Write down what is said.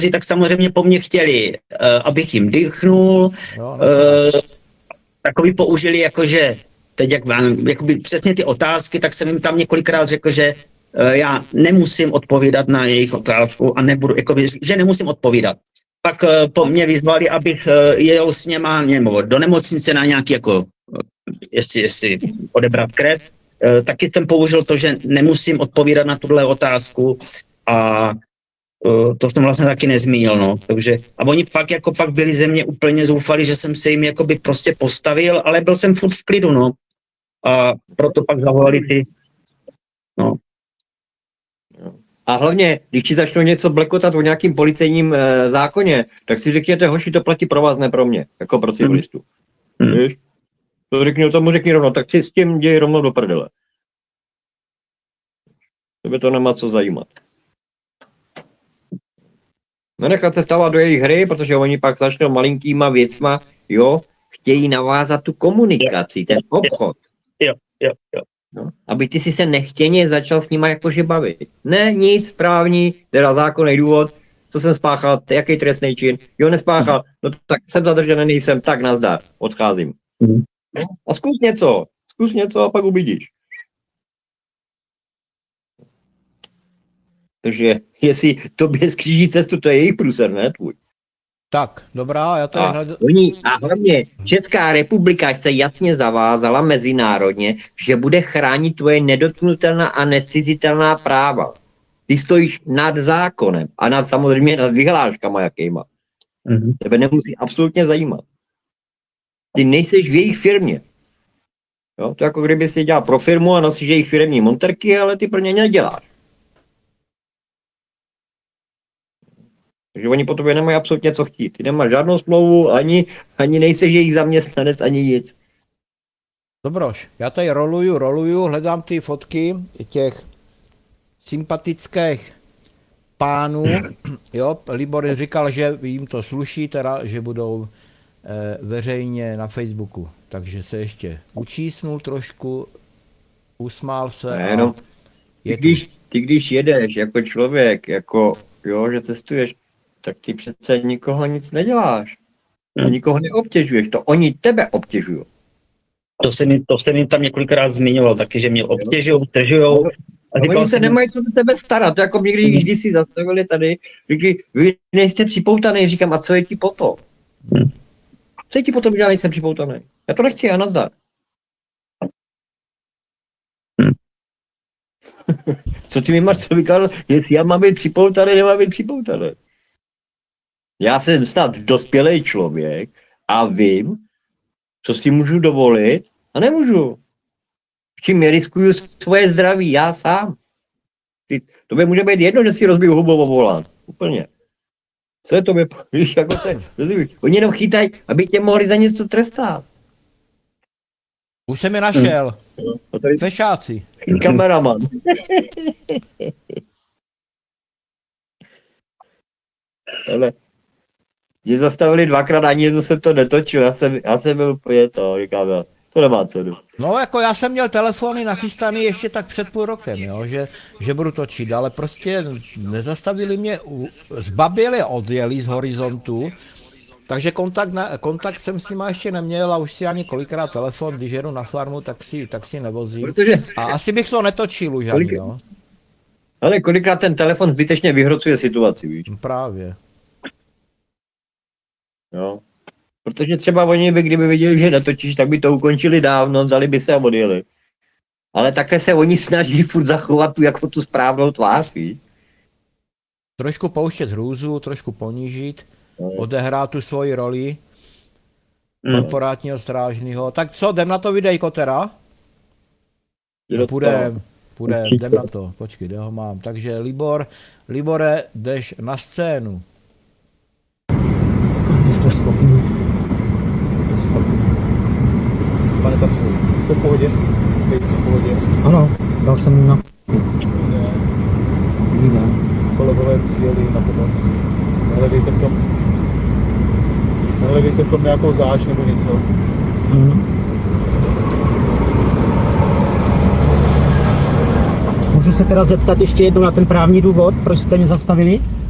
tak samozřejmě po mně chtěli, abych jim dýchnul, takový použili jakože, teď jak vám, jakoby přesně ty otázky, tak jsem jim tam několikrát řekl, že já nemusím odpovídat na jejich otázku a nebudu, jakoby, že nemusím odpovídat. Pak po mě vyzvali, abych jel s něma nebo do nemocnice na nějaký, jako, jestli odebrat krev. Taky jsem použil to, že nemusím odpovídat na tuhle otázku a to jsem vlastně taky nezmínil, no. Takže, a oni pak byli ze mě úplně zoufali, že jsem se jim jakoby prostě postavil, ale byl jsem furt v klidu, no. A proto pak zavolali ty, no. A hlavně, když ti začnou něco blekotat o nějakým policejním zákoně, tak si řekněte, hoši, to platí pro vás, ne pro mě, jako pro civilistu. Víš? To řekni rovno, tak si s tím děj rovno do prdele. Tebe to nemá co zajímat. Nenechat se stávat do jejich hry, protože oni pak začnou malinkýma věcma, jo, chtějí navázat tu komunikaci, ten obchod. Jo. No, aby ty si se nechtěně začal s nima jakože bavit. Ne, nic, právní, teda zákonný důvod, co jsem spáchal, jaký trestný čin, jo, nespáchal, no tak jsem zadržený, nejsem, tak nazdar, odcházím. No, a zkus něco a pak uvidíš. Takže jestli tobě skříží cestu, to je jejich průser, ne tvůj. Tak, dobrá, já tady hledám. A hlavně Česká republika se jasně zavázala mezinárodně, že bude chránit tvoje nedotknutelná a necizitelná práva. Ty stojíš nad zákonem a samozřejmě nad vyhláškama jakýma. Tebe nemusí absolutně zajímat. Ty nejseš v jejich firmě. Jo? To jako kdyby si dělal pro firmu a nosíš jejich firmní monterky, ale ty pro ně neděláš. Takže oni po tobě nemají absolutně co chtít. Ty nemáš žádnou smlouvu, ani nejseš jejich zaměstnanec, ani nic. Dobroš, já tady roluju, hledám ty fotky těch sympatických pánů. Jo, Libor říkal, že jim to sluší, teda, že budou veřejně na Facebooku. Takže se ještě učísnul trošku, usmál se. Jenom, ty když jedeš jako člověk, jako jo, že cestuješ, tak ty přece nikoho nic neděláš. Nikoho neobtěžuješ, to oni tebe obtěžují. To jsem jim tam několikrát zmiňoval taky, že mě obtěžují, držujou. Oni se nemají co do tebe starat, to jako mě když si zastavili tady, říkali, vy nejste připoutaný, říkám, a co je ti potom? Co je ti potom, že já nejsem připoutaný? Já to nechci, já nazdar. Co ty mi máš co vykladal, jestli já mám být připoutaný, nemám být připoutaný. Já jsem snad dospělý člověk a vím, co si můžu dovolit a nemůžu. Čím riskuju svoje zdraví, já sám. Tobě může být jedno, že si rozbiju hubu o volant. Úplně. Co je tobě, víš, jako se, oni jenom chytají, aby tě mohli za něco trestat. Už jsem je našel. Fešáci. Kameraman. Ale mě zastavili dvakrát, ani jednou jsem to netočil, já jsem byl úplně to, říkám, to nemá cenu. No jako já jsem měl telefony nachystaný ještě tak před půl rokem, jo, že budu točit, ale prostě nezastavili mě, zbaběle odjeli z horizontu, takže kontakt jsem s nima ještě neměl a už si ani kolikrát telefon, když jedu na farmu, tak si nevozím. A asi bych to netočil už ani, jo. Ale kolikrát ten telefon zbytečně vyhrocuje situaci, víš? Právě. Jo. Protože třeba oni by, kdyby viděli, že netočíš, tak by to ukončili dávno, vzali by se a odjeli. Ale takhle se oni snaží furt zachovat tu správnou tvář, víš? Trošku pouštět hrůzu, trošku ponížit, odehrát tu svoji roli korporátního strážného. Tak co, jdem na to videjko teda? Půjdem, jdem na to. Počkej, kde ho mám. Takže Libore, jdeš na scénu. Jste schopný. Pane Kapsu, jste v pohodě? Jste v pohodě? Ano, dal jsem na... Kolegové přijeli na pomoc. Nehledejte v tom nějakou záž nebo něco. Můžu se teda zeptat ještě jednou na ten právní důvod, proč jste mě zastavili?